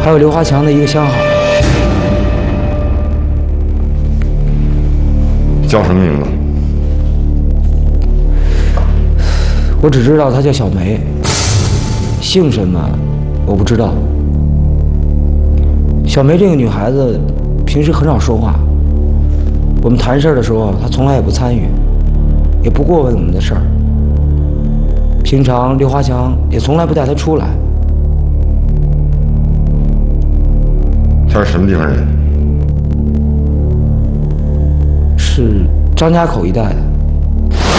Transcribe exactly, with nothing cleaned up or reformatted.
还有刘华强的一个相好。 叫什么名字？ 我只知道她叫小梅，姓什么我不知道。小梅这个女孩子平时很少说话，我们谈事儿的时候她从来也不参与，也不过问我们的事儿。平常刘华强也从来不带她出来。 他是什么地方人？ 是张家口一带的。